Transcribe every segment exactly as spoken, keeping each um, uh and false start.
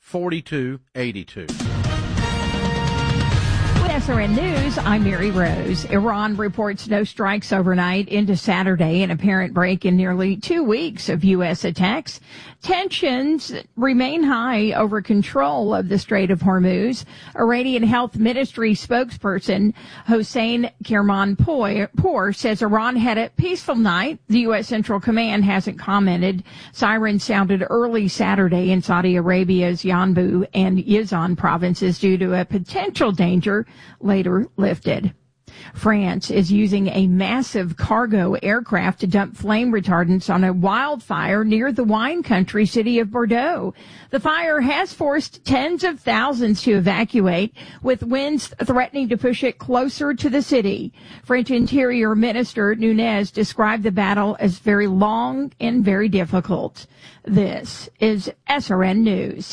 forty-two eighty-two. With S R N News, I'm Mary Rose. Iran reports no strikes overnight into Saturday, an apparent break in nearly two weeks of U S attacks. Tensions remain high over control of the Strait of Hormuz. Iranian Health Ministry spokesperson Hossein Kermanpour says Iran had a peaceful night. The U S Central Command hasn't commented. Sirens sounded early Saturday in Saudi Arabia's Yanbu and Yizan provinces due to a potential danger, later lifted. France is using a massive cargo aircraft to dump flame retardants on a wildfire near the wine country city of Bordeaux. The fire has forced tens of thousands to evacuate, with winds threatening to push it closer to the city. French Interior Minister Nunez described the battle as very long and very difficult. This is S R N News.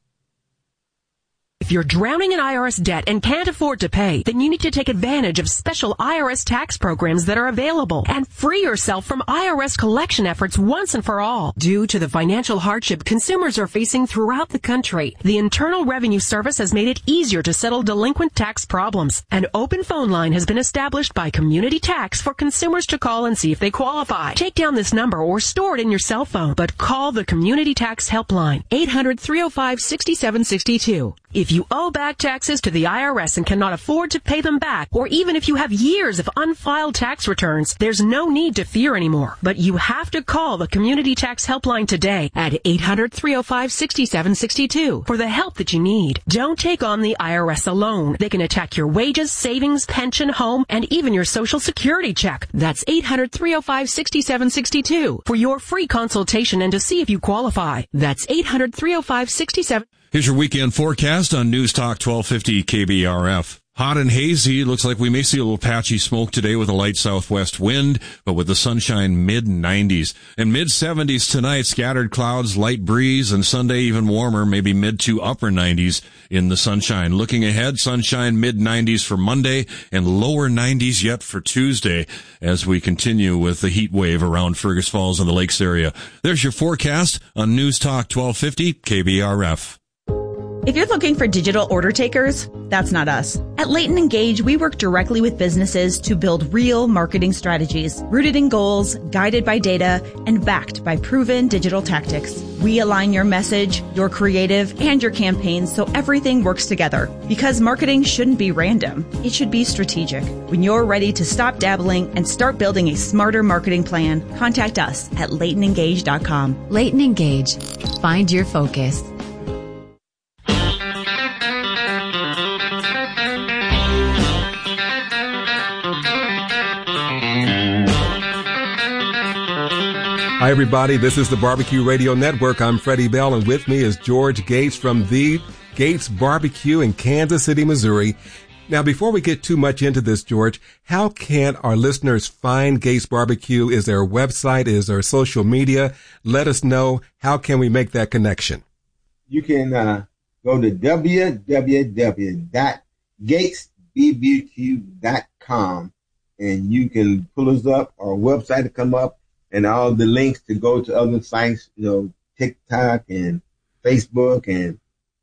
If you're drowning in I R S debt and can't afford to pay, then you need to take advantage of special I R S tax programs that are available and free yourself from I R S collection efforts once and for all. Due to the financial hardship consumers are facing throughout the country, the Internal Revenue Service has made it easier to settle delinquent tax problems. An open phone line has been established by Community Tax for consumers to call and see if they qualify. Take down this number or store it in your cell phone, but call the Community Tax Helpline, eight hundred, three oh five, six seven six two. If you owe back taxes to the I R S and cannot afford to pay them back, or even if you have years of unfiled tax returns, there's no need to fear anymore. But you have to call the Community Tax Helpline today at eight hundred, three oh five, six seven six two for the help that you need. Don't take on the I R S alone. They can attack your wages, savings, pension, home, and even your Social Security check. That's eight hundred, three oh five, six seven six two for your free consultation and to see if you qualify. That's eight hundred, three oh five, six seven. Here's your weekend forecast on News Talk twelve fifty K B R F. Hot and hazy. Looks like we may see a little patchy smoke today with a light southwest wind, but with the sunshine mid nineties. And mid seventies tonight, scattered clouds, light breeze, and Sunday even warmer, maybe mid to upper nineties in the sunshine. Looking ahead, sunshine mid nineties for Monday and lower nineties yet for Tuesday as we continue with the heat wave around Fergus Falls and the Lakes area. There's your forecast on News Talk twelve fifty K B R F. If you're looking for digital order takers, that's not us. At Leighton Engage, we work directly with businesses to build real marketing strategies, rooted in goals, guided by data, and backed by proven digital tactics. We align your message, your creative, and your campaigns so everything works together. Because marketing shouldn't be random. It should be strategic. When you're ready to stop dabbling and start building a smarter marketing plan, contact us at leighton engage dot com. Leighton Engage. Find your focus. Hi, everybody. This is the Barbecue Radio Network. I'm Freddie Bell, and with me is George Gates from the Gates Barbecue in Kansas City, Missouri. Now, before we get too much into this, George, how can our listeners find Gates Barbecue? Is there a website? Is there social media? Let us know. How can we make that connection? You can uh, go to w w w dot gates b b q dot com, and you can pull us up. Our website will come up, and all the links to go to other sites, you know, TikTok and Facebook and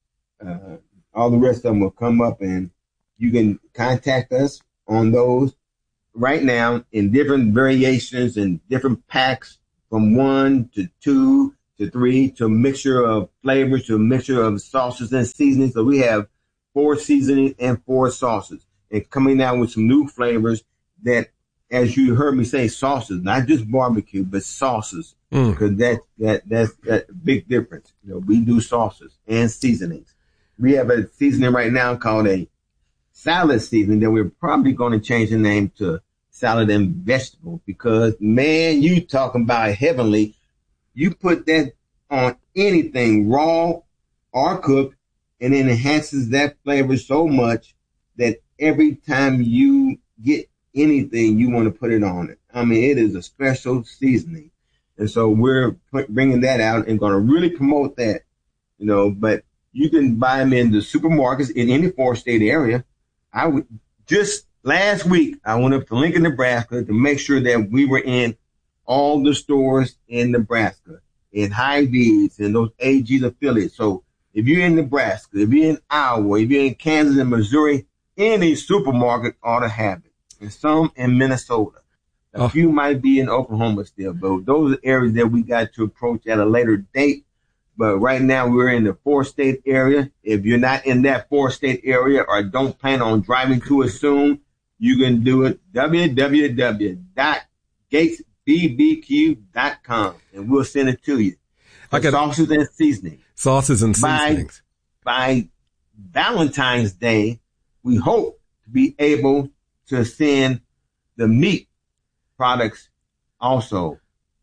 uh, all the rest of them will come up, and you can contact us on those right now in different variations and different packs from one to two to three to a mixture of flavors to a mixture of sauces and seasonings. So we have four seasonings and four sauces, and coming out with some new flavors that, as you heard me say, sauces, not just barbecue, but sauces, mm. because that, that, that's that big difference. You know, we do sauces and seasonings. We have a seasoning right now called a salad seasoning that we're probably going to change the name to salad and vegetable because, man, you talking about heavenly. You put that on anything raw or cooked, and it enhances that flavor so much that every time you get anything, you want to put it on it. I mean, it is a special seasoning. And so we're put, bringing that out and going to really promote that, you know, but you can buy them in the supermarkets in any four-state area. I would just last week, I went up to Lincoln, Nebraska to make sure that we were in all the stores in Nebraska, in Hy-Vee's and those A G's affiliates. So if you're in Nebraska, if you're in Iowa, if you're in Kansas and Missouri, any supermarket ought to have it. And some in Minnesota. A Oh. few might be in Oklahoma still, but those are areas that we got to approach at a later date. But right now we're in the four-state area. If you're not in that four-state area or don't plan on driving to it soon, you can do it w w w dot gates b b q dot com, and we'll send it to you. I got Sauces and seasoning. sauces and By, seasonings. by Valentine's Day, we hope to be able to send the meat products also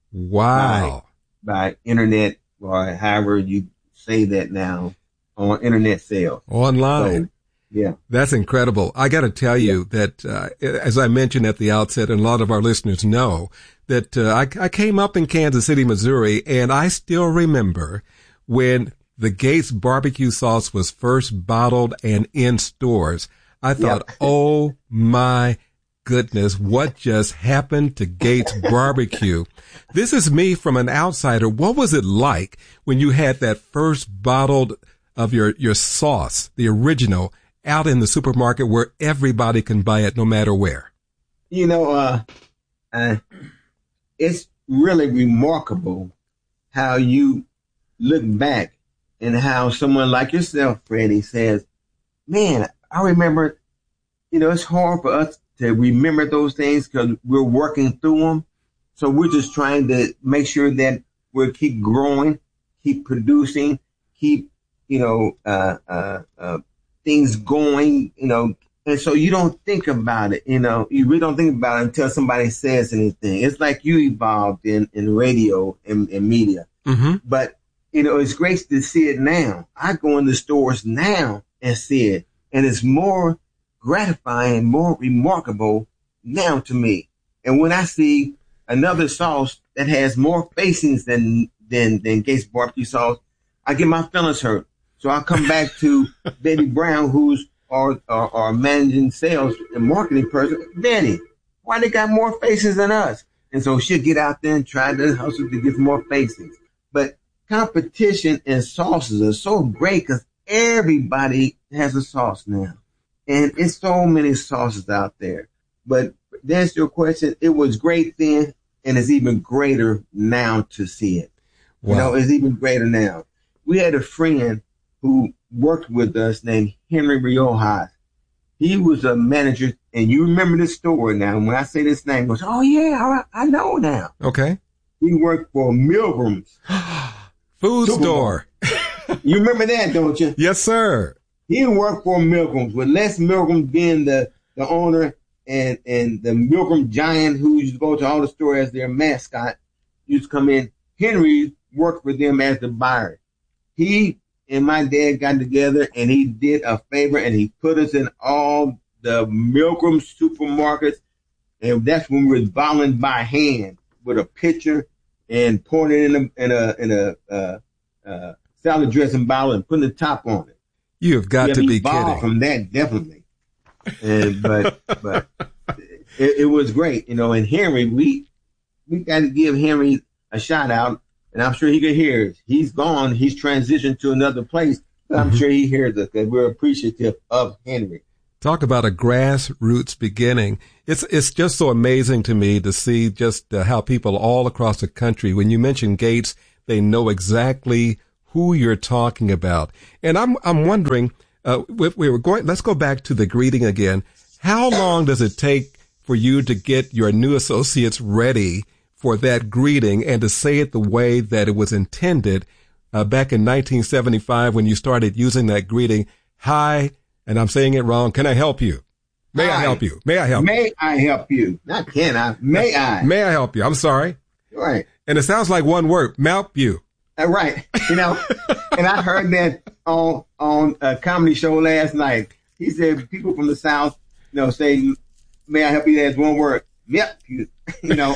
Wow. by internet, or however you say that now, on internet sales. Online. So, yeah. That's incredible. I got to tell you that, uh, as I mentioned at the outset, and a lot of our listeners know, that uh, I, I came up in Kansas City, Missouri, and I still remember when the Gates barbecue sauce was first bottled and in stores. I thought, Yep. oh my goodness, what just happened to Gates barbecue? This is me from an outsider. What was it like when you had that first bottled of your, your sauce, the original, out in the supermarket where everybody can buy it no matter where? You know, uh, uh, it's really remarkable how you look back and how someone like yourself, Freddie, says, man, I remember, you know, it's hard for us to remember those things because we're working through them. So we're just trying to make sure that we'll keep growing, keep producing, keep, you know, uh, uh, uh, things going, you know, and so you don't think about it, you know, you really don't think about it until somebody says anything. It's like you evolved in, in radio and, and media. Mm-hmm. But, you know, it's great to see it now. I go in the stores now and see it, and it's more gratifying, more remarkable now to me. And when I see another sauce that has more facings than, than, than Gates barbecue sauce, I get my feelings hurt. So I come back to Betty Brown, who's our, our, our managing sales and marketing person. Betty, why they got more faces than us? And so she'll get out there and try to hustle to get more faces. But competition in sauces are so great because everybody has a sauce now. And it's so many sauces out there. But to answer your question, it was great then, and it's even greater now to see it. Wow. You know, it's even greater now. We had a friend who worked with us named Henry Riojas. He was a manager, and you remember this story now. When I say this name, he goes, oh, yeah, I, I know now. Okay. He worked for Milgram's. Food store. You remember that, don't you? Yes, sir. He worked for Milgram's, with Les Milgram being the, the owner, and, and the Milgram giant who used to go to all the stores as their mascot used to come in. Henry worked for them as the buyer. He and my dad got together and he did a favor and he put us in all the Milgram supermarkets. And that's when we were bottling by hand with a pitcher and pouring it in a, in a, in a, uh, uh, salad dressing bottle and putting the top on it. You have got Yeah, to we be evolved kidding. from that, definitely. And, but, but it, it was great, you know, and Henry, we, we got to give Henry a shout out, and I'm sure he could hear us. He's gone. He's transitioned to another place, but I'm Mhm. sure he hears us because we're appreciative of Henry. Talk about a grassroots beginning. It's it's just so amazing to me to see just uh, how people all across the country, when you mention Gates, they know exactly who you're talking about. And I'm I'm wondering, uh, we, we were going. Let's go back to the greeting again. How long does it take for you to get your new associates ready for that greeting and to say it the way that it was intended uh, back in nineteen seventy-five when you started using that greeting? Hi. And I'm saying it wrong. Can I help you? May I Hi. help you? May I help you? May I help you? Not can I? May I? May I help you? I'm sorry. Right. And it sounds like one word. Help you. Uh, right. You know, and I heard that on on a comedy show last night. He said people from the South, you know, say, may I help you? That's one word. Yep. You, you know,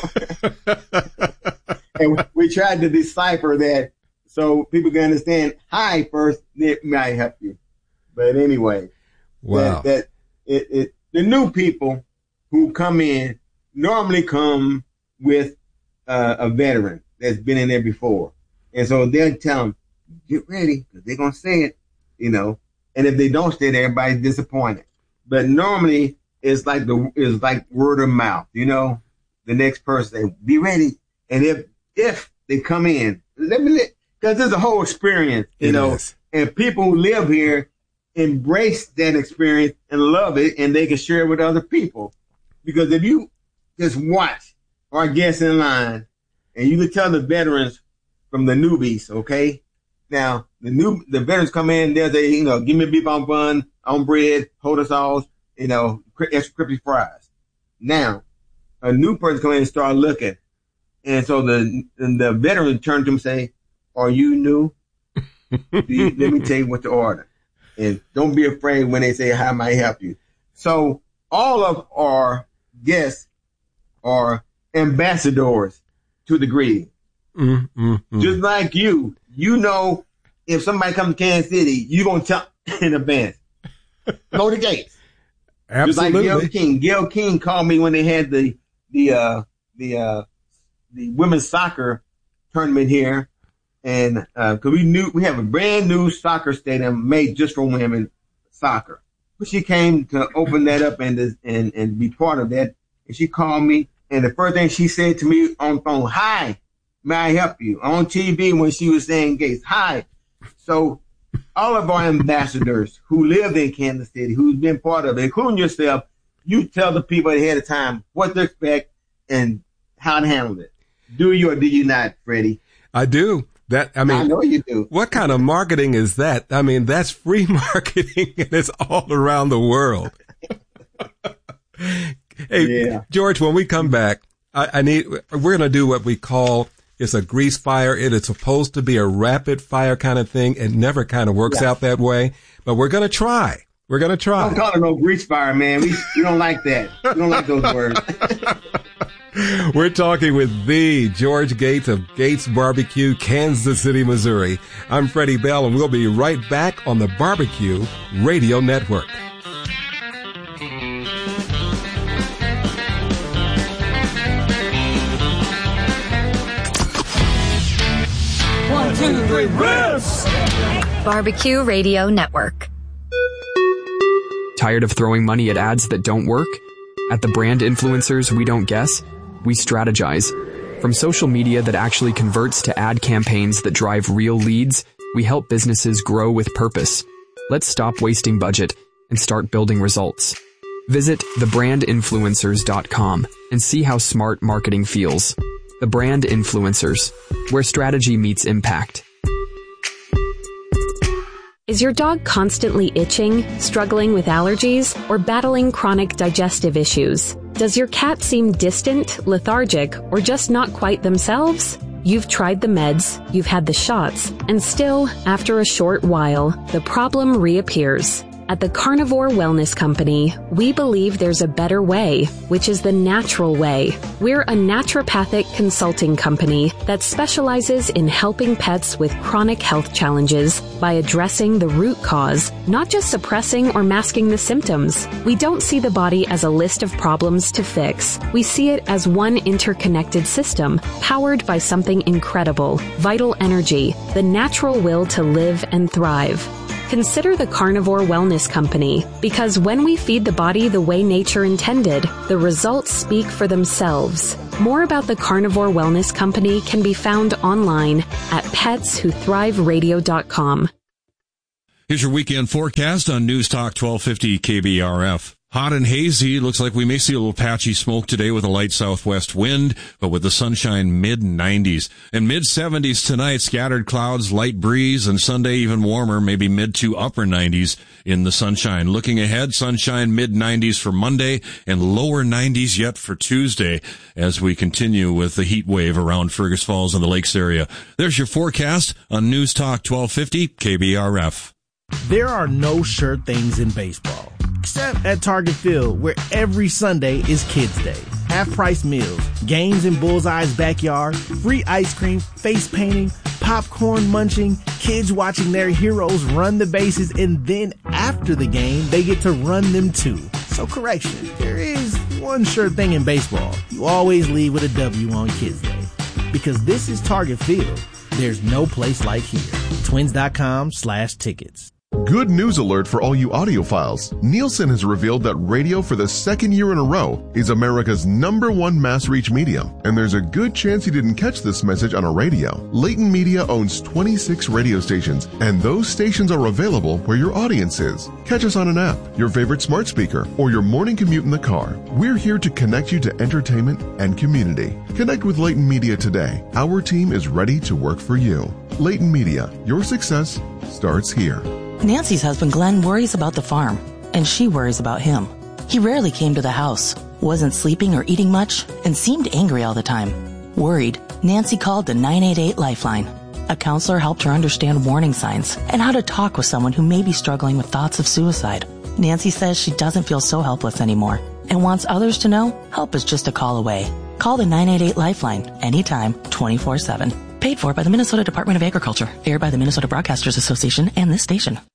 and we tried to decipher that so people can understand hi first, then may I help you? But anyway, Wow. that, that it, it, the new people who come in normally come with uh, a veteran that's been in there before. And so they'll tell them, get ready because they're going to say it, you know. And if they don't say it, everybody's disappointed. But normally it's like the it's like word of mouth, you know. The next person say, be ready. And if if they come in, let me because there's a whole experience, you it know. Is. And people who live here embrace that experience and love it, and they can share it with other people. Because if you just watch our guests in line, and you can tell the veterans from the newbies, okay? Now, the new the veterans come in, they'll say, you know, give me a beef on bun, on bread, hold us sauce, you know, extra crispy fries. Now, a new person come in and start looking. And so the the veteran turn to him and say, are you new? you, let me tell you what to order. And don't be afraid when they say, how may I help you? So all of our guests are ambassadors to the greeting. Mm, mm, mm. Just like you, you know, if somebody comes to Kansas City, you're going to tell in advance. Go to Gates. Absolutely. Just like Gail King. Gail King called me when they had the, the, uh, the, uh, the women's soccer tournament here. And, uh, cause we knew, we have a brand new soccer stadium made just for women soccer. But she came to open that up and, and, and be part of that. And she called me. And the first thing she said to me on the phone, hi, may I help you? On T V when she was saying Gates, hi. So all of our ambassadors who live in Kansas City, who's been part of it, including yourself, you tell the people ahead of time what to expect and how to handle it. Do you or do you not, Freddie? I do. That, I mean, I know you do. What kind of marketing is that? I mean, that's free marketing and it's all around the world. Hey, yeah. George, when we come back, I, I need, we're going to do what we call, it's a grease fire. It is supposed to be a rapid fire kind of thing. It never kind of works yeah. out that way, but we're going to try. We're going to try. Don't call it no grease fire, man. We, we don't like that. We don't like those words. We're talking with the George Gates of Gates Barbecue, Kansas City, Missouri. I'm Freddie Bell, and we'll be right back on the Barbecue Radio Network. One, two, three, rips! Barbecue Radio Network. Tired of throwing money at ads that don't work? At the brand influencers we don't guess, we strategize. From social media that actually converts to ad campaigns that drive real leads, we help businesses grow with purpose. Let's stop wasting budget and start building results. Visit the brand influencers dot com and see how smart marketing feels. The Brand Influencers, where strategy meets impact. Is your dog constantly itching, struggling with allergies, or battling chronic digestive issues? Does your cat seem distant, lethargic, or just not quite themselves? You've tried the meds, you've had the shots, and still, after a short while, the problem reappears. At the Carnivore Wellness Company, we believe there's a better way, which is the natural way. We're a naturopathic consulting company that specializes in helping pets with chronic health challenges by addressing the root cause, not just suppressing or masking the symptoms. We don't see the body as a list of problems to fix. We see it as one interconnected system, powered by something incredible, vital energy, the natural will to live and thrive. Consider the Carnivore Wellness Company, because when we feed the body the way nature intended, the results speak for themselves. More about the Carnivore Wellness Company can be found online at pets who thrive radio dot com. Here's your weekend forecast on News Talk twelve fifty K B R F. Hot and hazy. Looks like we may see a little patchy smoke today with a light southwest wind, but with the sunshine mid nineties. And mid seventies tonight, scattered clouds, light breeze, and Sunday even warmer, maybe mid to upper nineties in the sunshine. Looking ahead, sunshine mid nineties for Monday and lower nineties yet for Tuesday as we continue with the heat wave around Fergus Falls and the Lakes area. There's your forecast on News Talk twelve fifty K B R F. There are no sure things in baseball, except at Target Field, where every Sunday is Kids Day. Half-price meals, games in Bullseye's backyard, free ice cream, face painting, popcorn munching, kids watching their heroes run the bases, and then after the game, they get to run them too. So correction, there is one sure thing in baseball. You always leave with a W on Kids Day. Because this is Target Field, There's no place like here. Twins.com slash tickets. Good news alert for all you audiophiles. Nielsen has revealed that radio for the second year in a row is America's number one mass reach medium. And there's a good chance you didn't catch this message on a radio. Leighton Media owns twenty-six radio stations, and those stations are available where your audience is. Catch us on an app, your favorite smart speaker, or your morning commute in the car. We're here to connect you to entertainment and community. Connect with Leighton Media today. Our team is ready to work for you. Leighton Media, your success starts here. Nancy's husband Glenn worries about the farm, and she worries about him. He rarely came to the house, wasn't sleeping or eating much, and seemed angry all the time. Worried, Nancy called the nine eight eight Lifeline. A counselor helped her understand warning signs and how to talk with someone who may be struggling with thoughts of suicide. Nancy says she doesn't feel so helpless anymore and wants others to know help is just a call away. Call the nine eight eight Lifeline anytime, twenty-four seven. Paid for by the Minnesota Department of Agriculture. Aired by the Minnesota Broadcasters Association and this station.